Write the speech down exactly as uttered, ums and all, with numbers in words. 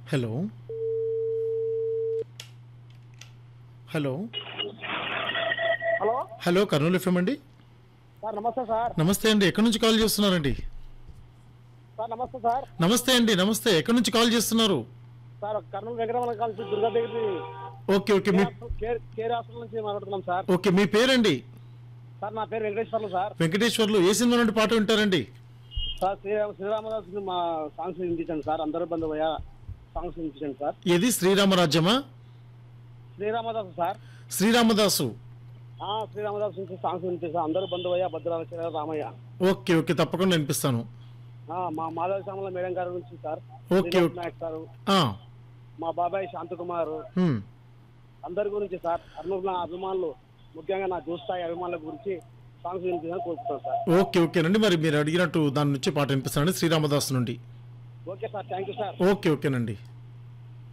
Hello hello hello hello Kurnool FM అండి. Sir నమస్తే sir. నమస్తే అండి, ఎక్కడి నుంచి కాల్ చేస్తున్నారండి? సార్ నమస్తే సార్. నమస్తే అండి, నమస్తే. ఎక్కడి నుంచి కాల్ చేస్తున్నారు? సార్ కర్నూలు వెంకటరమణ కాలనీ దుర్గా దగ్గర ఓకే ఓకే మీ కేర్ హాస్పిటల్ నుంచి మాట్లాడుతున్నాం సార్. ఓకే మీ పేరండి? సార్ నా పేరు వెంకటేశ్వర్లు సార్. వెంకటేశ్వర్లు. ఏ సినిమా నుండి పాట వింటారండి? సార్ శ్రీరామ శ్రీరామదాస్ మా సాంగ్స్ వినిపించండి సార్. అందరూ బంధువయ్య సాంగ్స్ వినిపించండి సార్. ఏది శ్రీరామరాజ్యమా? శ్రీరామదాసు సార్. శ్రీరామదాసు. ఆ శ్రీరామదాస్ నుంచి సాంగ్స్ వినిపిస్తాను. అందరూ బంధువయ్య భద్రాల రామయ్య. ఓకే ఓకే తప్పకుండా వినిపిస్తాను. మా మాధవ శ్యామల మేడం గారి నుంచి సార్. ఓకే నాయక్ సార్, ఆ, మా బాబాయ్ శాంతకుమార్, హ్మ్. అందరి గురించి సార్. కర్నూలు నా అభిమానులు, ముఖ్యంగా నా చూస్తాయి అభిమానుల గురించి సాంగ్స్ వినిపించాలని కోరుకుంటాను సార్. ఓకే ఓకేనండి, మరి మీరు అడిగినట్టు దాని నుంచి పాట వినిపిస్తానండి శ్రీరామదాసు నుండి. Okay sir, thank you sir. Okay ఓకేనండి.